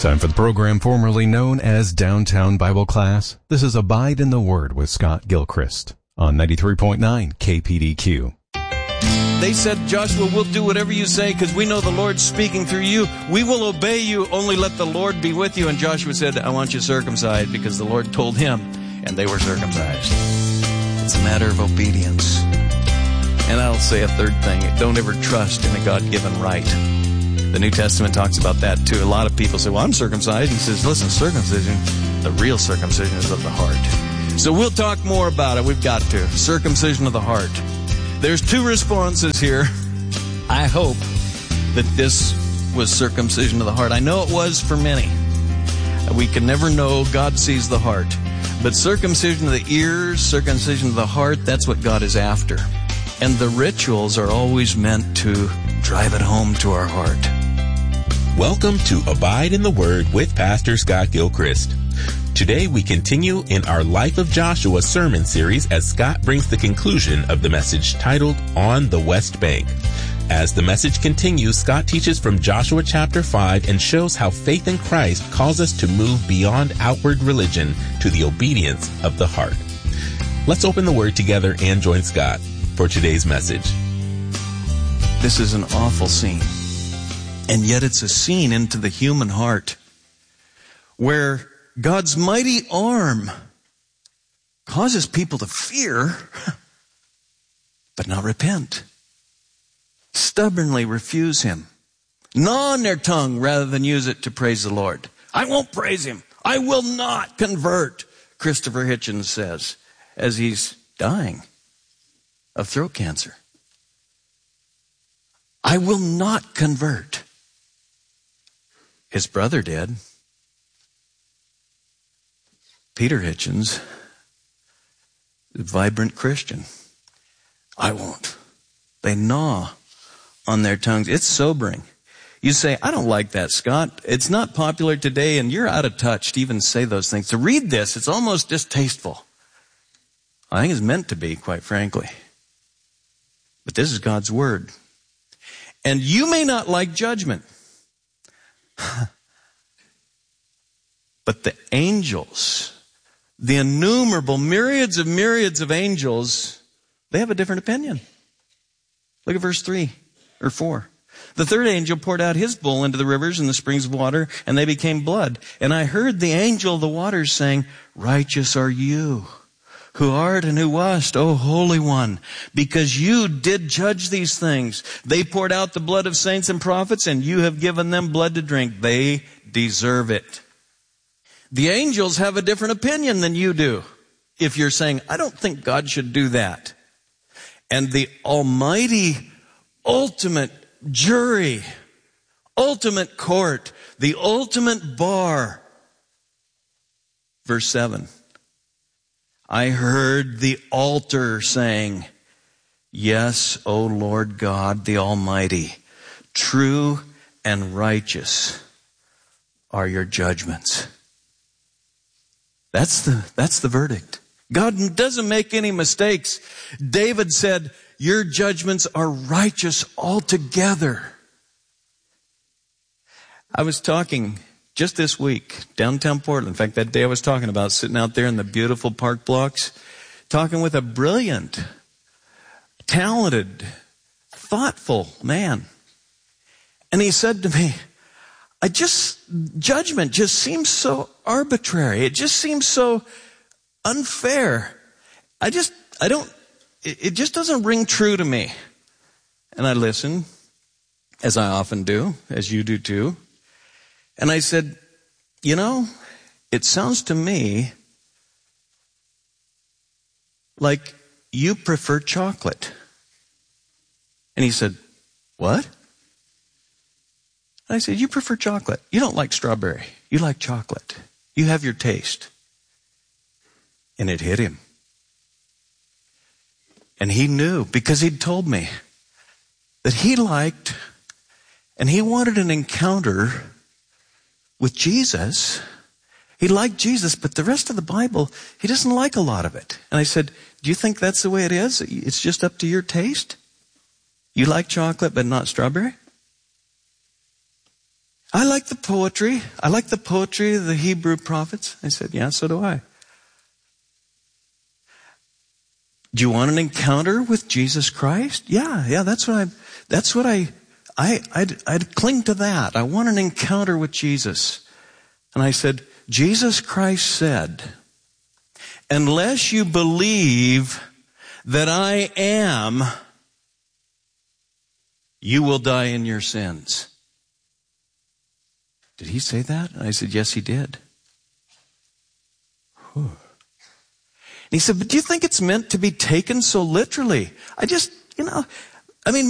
Time for the program formerly known as Downtown Bible Class. This is Abide in the Word with Scott Gilchrist on 93.9 KPDQ. They said, Joshua, we'll do whatever you say because we know the Lord's speaking through you. We will obey you, only let the Lord be with you. And Joshua said, I want you circumcised because the Lord told him, and they were circumcised. It's a matter of obedience. And I'll say a third thing. Don't ever trust in a God-given right. The New Testament talks about that too. A lot of people say, well, I'm circumcised. He says, listen, circumcision, the real circumcision is of the heart. So we'll talk more about it. We've got to. Circumcision of the heart. There's two responses here. I hope that this was circumcision of the heart. I know it was for many. We can never know. God sees the heart. But circumcision of the ears, circumcision of the heart, that's what God is after. And the rituals are always meant to drive it home to our heart. Welcome to Abide in the Word with Pastor Scott Gilchrist. Today we continue in our Life of Joshua sermon series as Scott brings the conclusion of the message titled On the West Bank. As the message continues, Scott teaches from Joshua chapter 5 and shows how faith in Christ calls us to move beyond outward religion to the obedience of the heart. Let's open the Word together and join Scott for today's message. This is an awful scene, and yet it's a scene into the human heart where God's mighty arm causes people to fear, but not repent. Stubbornly refuse Him. Gnaw on their tongue rather than use it to praise the Lord. I won't praise Him. I will not convert, Christopher Hitchens says, as he's dying of throat cancer. I will not convert. His brother did. Peter Hitchens, a vibrant Christian. I won't. They gnaw on their tongues. It's sobering. You say, I don't like that, Scott. It's not popular today, and you're out of touch to even say those things. To read this, it's almost distasteful. I think it's meant to be, quite frankly. But this is God's Word. And you may not like judgment. But the angels, the innumerable myriads of angels, they have a different opinion. Look at verse 3 or 4. The third angel poured out his bowl into the rivers and the springs of water, and they became blood. And I heard the angel of the waters saying, righteous are you, who art and who wast, O Holy One, because you did judge these things. They poured out the blood of saints and prophets, and you have given them blood to drink. They deserve it. The angels have a different opinion than you do. If you're saying, I don't think God should do that. And the almighty, ultimate jury, ultimate court, the ultimate bar. Verse 7. I heard the altar saying, yes, O Lord God, the Almighty, true and righteous are your judgments. That's the verdict. God doesn't make any mistakes. David said, your judgments are righteous altogether. I was talking just this week, downtown Portland. In fact, that day I was talking about sitting out there in the beautiful park blocks, talking with a brilliant, talented, thoughtful man. And he said to me, judgment just seems so arbitrary. It just seems so unfair. It just doesn't ring true to me. And I listened, as I often do, as you do too. And I said, it sounds to me like you prefer chocolate. And he said, what? And I said, you prefer chocolate. You don't like strawberry. You like chocolate. You have your taste. And it hit him. And he knew, because he'd told me, that he liked and he wanted an encounter with Jesus. He liked Jesus, but the rest of the Bible, he doesn't like a lot of it. And I said, do you think that's the way it is? It's just up to your taste? You like chocolate, but not strawberry? I like the poetry. I like the poetry of the Hebrew prophets. I said, yeah, so do I. Do you want an encounter with Jesus Christ? Yeah, I'd cling to that. I want an encounter with Jesus. And I said, Jesus Christ said, unless you believe that I am, you will die in your sins. Did he say that? And I said, yes, he did. Whew. And he said, but do you think it's meant to be taken so literally?